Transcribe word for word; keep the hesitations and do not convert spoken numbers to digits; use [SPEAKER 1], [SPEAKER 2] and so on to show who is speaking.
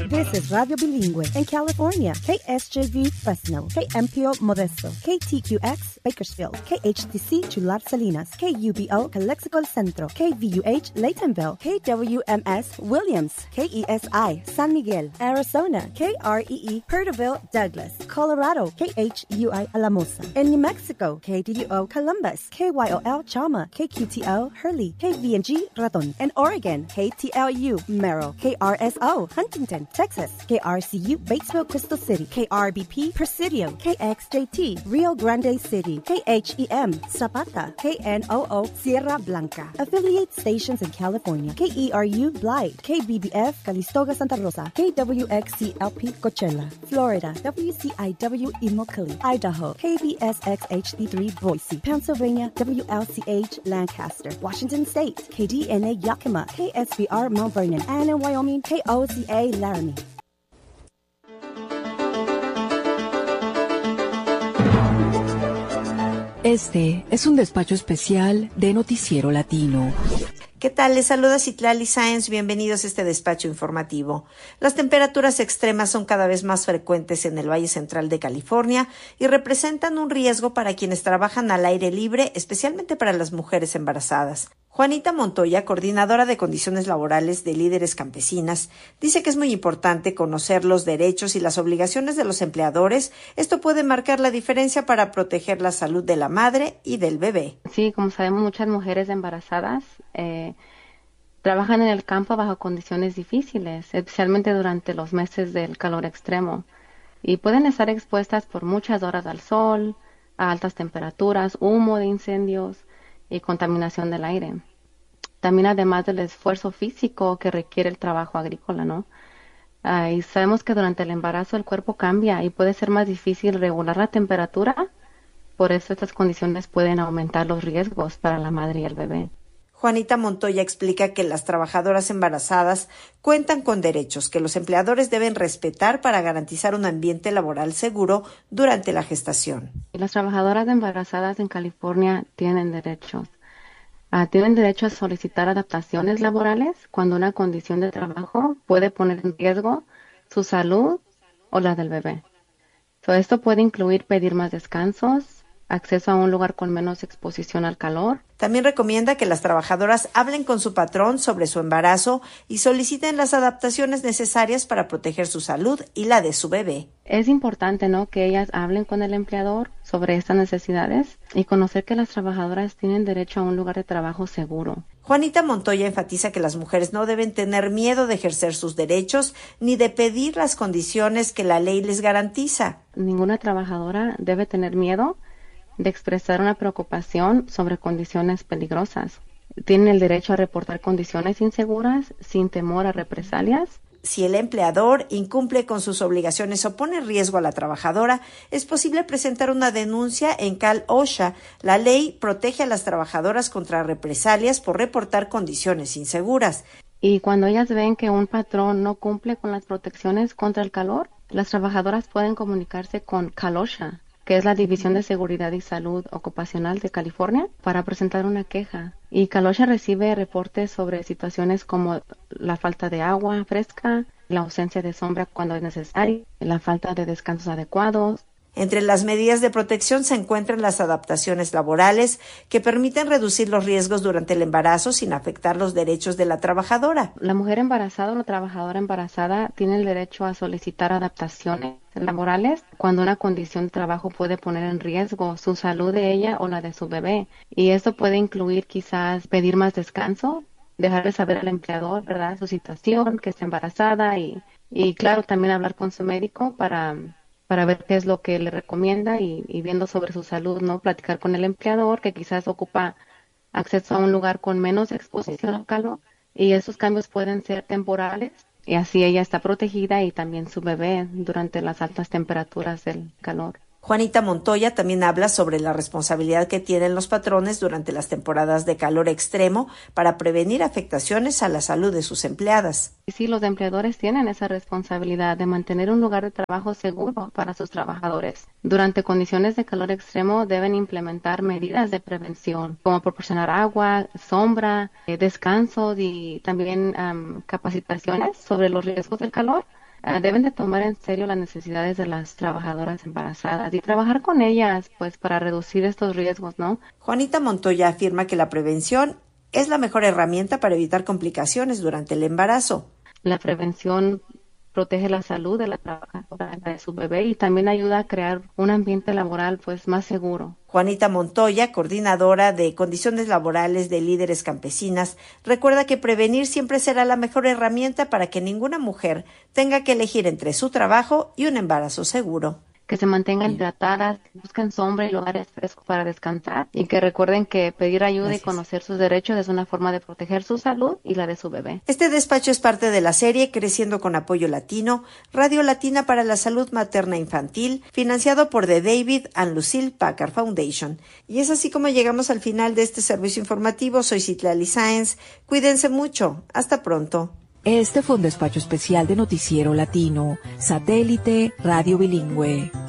[SPEAKER 1] This is Radio Bilingüe in California. K S J V Fresno, K M P O Modesto, K T Q X Bakersfield, K H T C Chular Salinas, K U B O Calexico El Centro, K V U H Laytonville, K W M S Williams, K E S I San Miguel, Arizona, K R E E Perterville Douglas, Colorado, K H U I Alamosa. In New Mexico, K D U O Columbus, K Y O L Chama, K Q T O Hurley, K V N G Raton. In Oregon, K T L U Merrill, K R S O Huntington, Texas, K R C U Batesville Crystal City, K R B P Presidio, K X J T Rio Grande City, K H E M Zapata, K N O O Sierra Blanca. Affiliate stations in California, K E R U Blythe, K B B F Calistoga Santa Rosa, K W X C L P Coachella, Florida, W C I W Immokalee, Idaho, K B S X H D three Boise, Pennsylvania, W L C H Lancaster, Washington State, K D N A Yakima, K S B R Mount Vernon, and in Wyoming, K O Z A Laramie.
[SPEAKER 2] Este es un despacho especial de Noticiero Latino.
[SPEAKER 3] ¿Qué tal? Les saluda Citlali Sáenz. Bienvenidos a este despacho informativo. Las temperaturas extremas son cada vez más frecuentes en el Valle Central de California y representan un riesgo para quienes trabajan al aire libre, especialmente para las mujeres embarazadas. Juanita Montoya, coordinadora de condiciones laborales de Líderes Campesinas, dice que es muy importante conocer los derechos y las obligaciones de los empleadores. Esto puede marcar la diferencia para proteger la salud de la madre y del bebé.
[SPEAKER 4] Sí, como sabemos, muchas mujeres embarazadas eh, trabajan en el campo bajo condiciones difíciles, especialmente durante los meses del calor extremo, y pueden estar expuestas por muchas horas al sol, a altas temperaturas, humo de incendios y contaminación del aire. También además del esfuerzo físico que requiere el trabajo agrícola, ¿no? Uh, y sabemos que durante el embarazo el cuerpo cambia y puede ser más difícil regular la temperatura, por eso estas condiciones pueden aumentar los riesgos para la madre y el bebé.
[SPEAKER 3] Juanita Montoya explica que las trabajadoras embarazadas cuentan con derechos que los empleadores deben respetar para garantizar un ambiente laboral seguro durante la gestación.
[SPEAKER 4] Las trabajadoras embarazadas en California tienen derechos. Uh, tienen derecho a solicitar adaptaciones laborales cuando una condición de trabajo puede poner en riesgo su salud o la del bebé. So, esto puede incluir pedir más descansos, acceso a un lugar con menos exposición al calor.
[SPEAKER 3] También recomienda que las trabajadoras hablen con su patrón sobre su embarazo y soliciten las adaptaciones necesarias para proteger su salud y la de su bebé.
[SPEAKER 4] Es importante, ¿no?, que ellas hablen con el empleador sobre estas necesidades y conocer que las trabajadoras tienen derecho a un lugar de trabajo seguro.
[SPEAKER 3] Juanita Montoya enfatiza que las mujeres no deben tener miedo de ejercer sus derechos ni de pedir las condiciones que la ley les garantiza.
[SPEAKER 4] Ninguna trabajadora debe tener miedo de expresar una preocupación sobre condiciones peligrosas. Tienen el derecho a reportar condiciones inseguras sin temor a represalias.
[SPEAKER 3] Si el empleador incumple con sus obligaciones o pone en riesgo a la trabajadora, es posible presentar una denuncia en Cal OSHA. La ley protege a las trabajadoras contra represalias por reportar condiciones inseguras.
[SPEAKER 4] Y cuando ellas ven que un patrón no cumple con las protecciones contra el calor, las trabajadoras pueden comunicarse con Cal OSHA, que es la División de Seguridad y Salud Ocupacional de California, para presentar una queja. Y Cal OSHA recibe reportes sobre situaciones como la falta de agua fresca, la ausencia de sombra cuando es necesario, la falta de descansos adecuados.
[SPEAKER 3] Entre las medidas de protección se encuentran las adaptaciones laborales que permiten reducir los riesgos durante el embarazo sin afectar los derechos de la trabajadora.
[SPEAKER 4] La mujer embarazada o la trabajadora embarazada tiene el derecho a solicitar adaptaciones laborales cuando una condición de trabajo puede poner en riesgo su salud de ella o la de su bebé. Y esto puede incluir quizás pedir más descanso, dejarle saber al empleador, ¿verdad?, su situación, que está embarazada y, y claro, también hablar con su médico para... para ver qué es lo que le recomienda y, y viendo sobre su salud, ¿no? Platicar con el empleador que quizás ocupa acceso a un lugar con menos exposición al calor y esos cambios pueden ser temporales y así ella está protegida y también su bebé durante las altas temperaturas del calor.
[SPEAKER 3] Juanita Montoya también habla sobre la responsabilidad que tienen los patrones durante las temporadas de calor extremo para prevenir afectaciones a la salud de sus empleadas.
[SPEAKER 4] Sí, los empleadores tienen esa responsabilidad de mantener un lugar de trabajo seguro para sus trabajadores. Durante condiciones de calor extremo deben implementar medidas de prevención, como proporcionar agua, sombra, eh, descansos y también um, capacitaciones sobre los riesgos del calor. uh, deben de tomar en serio las necesidades de las trabajadoras embarazadas y trabajar con ellas, pues, para reducir estos riesgos, ¿no?
[SPEAKER 3] Juanita Montoya afirma que la prevención es la mejor herramienta para evitar complicaciones durante el embarazo.
[SPEAKER 4] La prevención protege la salud de la trabajadora, de su bebé, y también ayuda a crear un ambiente laboral pues más seguro.
[SPEAKER 3] Juanita Montoya, coordinadora de condiciones laborales de Líderes Campesinas, recuerda que prevenir siempre será la mejor herramienta para que ninguna mujer tenga que elegir entre su trabajo y un embarazo seguro.
[SPEAKER 4] Que se mantengan hidratadas, busquen sombra y lugares frescos para descansar, y que recuerden que pedir ayuda Gracias. Y conocer sus derechos es una forma de proteger su salud y la de su bebé.
[SPEAKER 3] Este despacho es parte de la serie Creciendo con Apoyo Latino, Radio Latina para la Salud Materna Infantil, financiado por The David and Lucille Packard Foundation. Y es así como llegamos al final de este servicio informativo. Soy Citlali Sáenz. Cuídense mucho. Hasta pronto.
[SPEAKER 2] Este fue un despacho especial de Noticiero Latino, Satélite Radio Bilingüe.